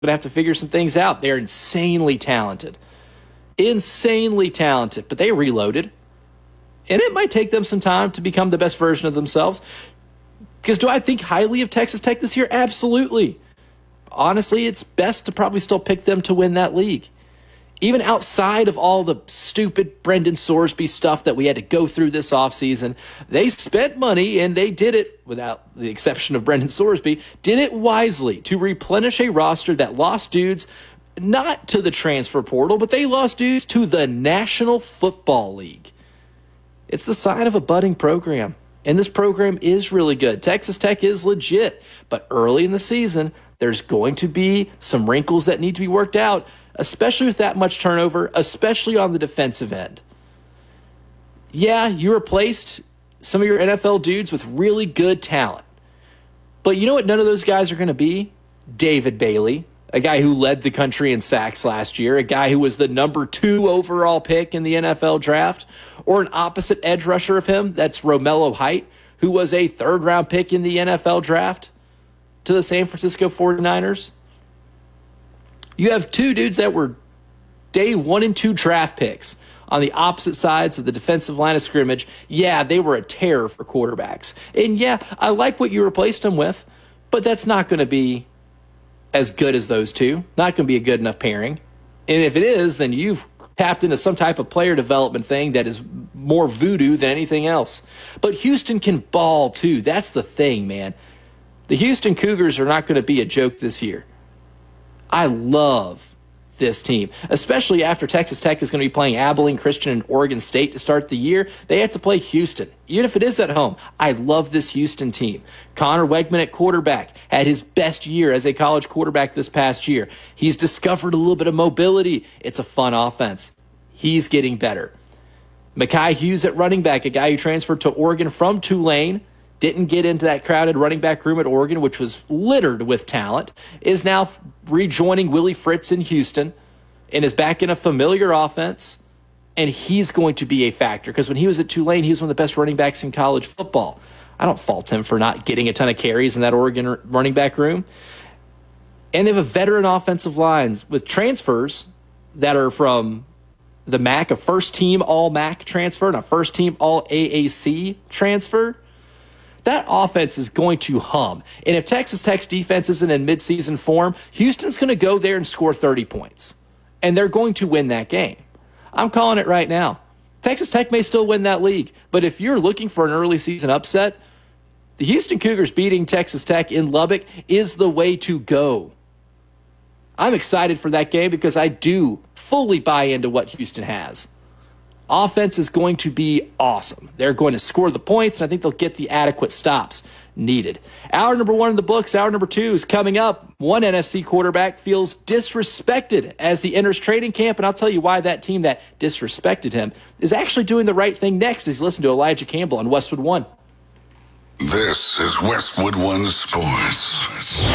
to have to figure some things out. They're insanely talented. But they reloaded. And it might take them some time to become the best version of themselves. Because do I think highly of Texas Tech this year? Absolutely. Honestly, it's best to probably still pick them to win that league. Even outside of all the stupid Brendan Sorsby stuff that we had to go through this offseason, they spent money, and they did it, without the exception of Brendan Sorsby, did it wisely to replenish a roster that lost dudes not to the transfer portal, but they lost dudes to the National Football League. It's the sign of a budding program, and this program is really good. Texas Tech is legit, but early in the season, there's going to be some wrinkles that need to be worked out, especially with that much turnover, especially on the defensive end. Yeah, you replaced some of your NFL dudes with really good talent. But you know what none of those guys are going to be? David Bailey, a guy who led the country in sacks last year, a guy who was the number 2 overall pick in the NFL draft, or an opposite edge rusher of him, that's Romello Height, who was a 3rd-round pick in the NFL draft to the San Francisco 49ers. You have 2 dudes that were day 1 and 2 draft picks on the opposite sides of the defensive line of scrimmage. Yeah, they were a terror for quarterbacks. And yeah, I like what you replaced them with, but that's not going to be as good as those 2. Not going to be a good enough pairing. And if it is, then you've tapped into some type of player development thing that is more voodoo than anything else. But Houston can ball too. That's the thing, man. The Houston Cougars are not going to be a joke this year. I love this team, especially after Texas Tech is going to be playing Abilene Christian and Oregon State to start the year. They have to play Houston, even if it is at home. I love this Houston team. Connor Wegman at quarterback had his best year as a college quarterback this past year. He's discovered a little bit of mobility. It's a fun offense. He's getting better. Mekhi Hughes at running back, a guy who transferred to Oregon from Tulane, didn't get into that crowded running back room at Oregon, which was littered with talent, is now rejoining Willie Fritz in Houston and is back in a familiar offense, and he's going to be a factor because when he was at Tulane, he was one of the best running backs in college football. I don't fault him for not getting a ton of carries in that Oregon running back room. And they have a veteran offensive lines with transfers that are from the MAC, a first-team All-MAC transfer and a first-team All-AAC transfer. That offense is going to hum. And if Texas Tech's defense isn't in midseason form, Houston's going to go there and score 30 points. And they're going to win that game. I'm calling it right now. Texas Tech may still win that league, but if you're looking for an early season upset, the Houston Cougars beating Texas Tech in Lubbock is the way to go. I'm excited for that game because I do fully buy into what Houston has. Offense is going to be awesome. They're going to score the points, and I think they'll get the adequate stops needed. Hour number 1 in the books. Hour number 2 is coming up. One NFC quarterback feels disrespected as he enters training camp, and I'll tell you why that team that disrespected him is actually doing the right thing next as you listen to Elijah Campbell on Westwood One. This is Westwood One Sports.